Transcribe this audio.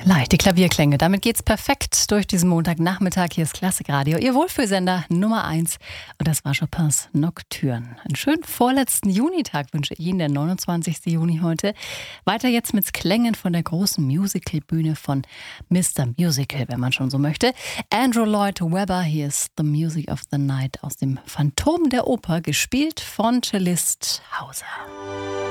Leichte Klavierklänge, damit geht's perfekt durch diesen Montagnachmittag. Hier ist Klassikradio, Ihr Wohlfühlsender Nummer 1. Und das war Chopins Nocturne. Einen schönen vorletzten Junitag wünsche ich Ihnen, der 29. Juni heute. Weiter jetzt mit Klängen von der großen Musicalbühne von Mr. Musical, wenn man schon so möchte. Andrew Lloyd Webber, hier ist The Music of the Night aus dem Phantom der Oper, gespielt von Cellist Hauser.